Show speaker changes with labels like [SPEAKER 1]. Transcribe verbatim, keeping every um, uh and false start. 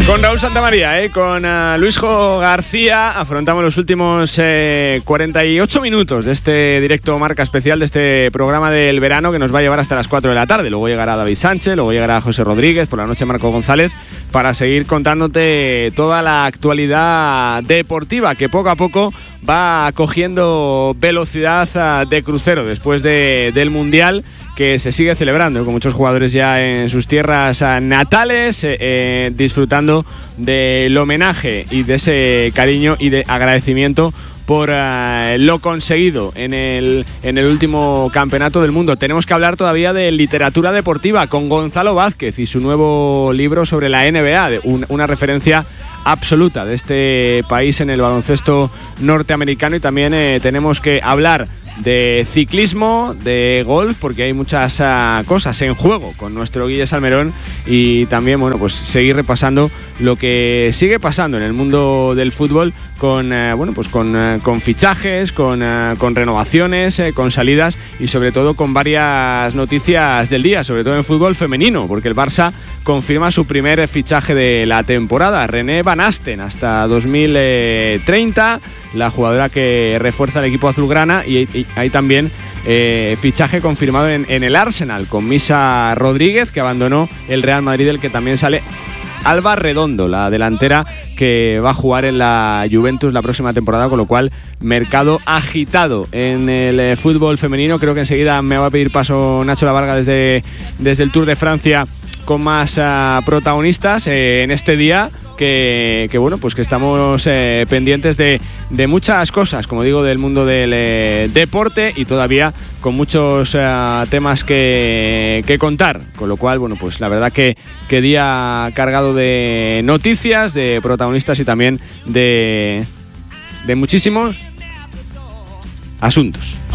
[SPEAKER 1] Con Raúl Santamaría, ¿eh? con uh, Luisjo García, afrontamos los últimos eh, cuarenta y ocho minutos de este directo marca especial, de este programa del verano que nos va a llevar hasta las cuatro de la tarde. Luego llegará David Sánchez, luego llegará José Rodríguez, por la noche Marco González, para seguir contándote toda la actualidad deportiva que poco a poco va cogiendo velocidad de crucero después de, del Mundial, que se sigue celebrando con muchos jugadores ya en sus tierras natales, eh, eh, disfrutando del homenaje y de ese cariño y de agradecimiento por uh, lo conseguido en el, en el último campeonato del mundo. Tenemos que hablar todavía de literatura deportiva con Gonzalo Vázquez y su nuevo libro sobre la N B A, de un, una referencia absoluta de este país en el baloncesto norteamericano. Y también eh, tenemos que hablar de ciclismo, de golf, porque hay muchas uh, cosas en juego con nuestro Guille Salmerón, y también, bueno, pues seguir repasando lo que sigue pasando en el mundo del fútbol con, uh, bueno, pues con, uh, con fichajes, con, uh, con renovaciones, uh, con salidas y sobre todo con varias noticias del día, sobre todo en fútbol femenino, porque el Barça confirma su primer fichaje de la temporada, René Van Asten, hasta dos mil treinta, la jugadora que refuerza el equipo azulgrana, y, y hay también eh, fichaje confirmado en, en el Arsenal con Misa Rodríguez, que abandonó el Real Madrid, del que también sale Alba Redondo, la delantera que va a jugar en la Juventus la próxima temporada, con lo cual mercado agitado en el eh, fútbol femenino. Creo que enseguida me va a pedir paso Nacho Lavarga desde, desde el Tour de Francia con más uh, protagonistas eh, en este día que, que bueno, pues que estamos eh, pendientes de, de muchas cosas, como digo, del mundo del eh, deporte, y todavía con muchos uh, temas que, que contar, con lo cual, bueno, pues la verdad que, que día cargado de noticias, de protagonistas y también de, de muchísimos asuntos.